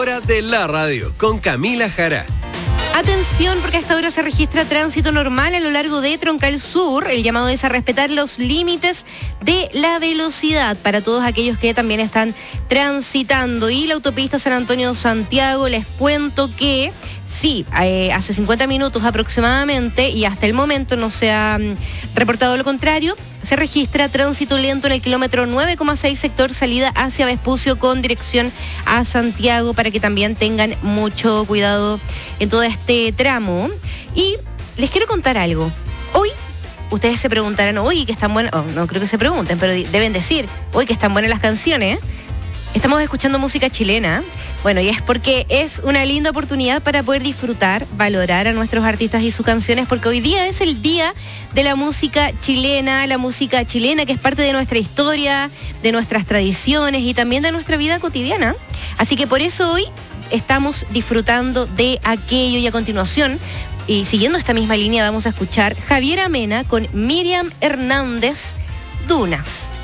Hora de la radio con Camila Jara. Atención, porque a esta hora se registra tránsito normal a lo largo de Troncal Sur. El llamado es a respetar los límites de la velocidad para todos aquellos que también están transitando. Y la autopista San Antonio-Santiago, les cuento que sí, hace 50 minutos aproximadamente y hasta el momento no se ha reportado lo contrario. Se registra tránsito lento en el kilómetro 9,6 sector salida hacia Vespucio con dirección a Santiago para que también tengan mucho cuidado en todo este tramo. Y les quiero contar algo. Hoy ustedes se preguntarán, oye, que están buenas, no creo que se pregunten, pero deben decir, oye, que están buenas las canciones. Estamos escuchando música chilena. Bueno, y es porque es una linda oportunidad para poder disfrutar, valorar a nuestros artistas y sus canciones, porque hoy día es el día de la música chilena que es parte de nuestra historia, de nuestras tradiciones y también de nuestra vida cotidiana. Así que por eso hoy estamos disfrutando de aquello y a continuación, y siguiendo esta misma línea, vamos a escuchar Javiera Mena con Miriam Hernández, Dunas.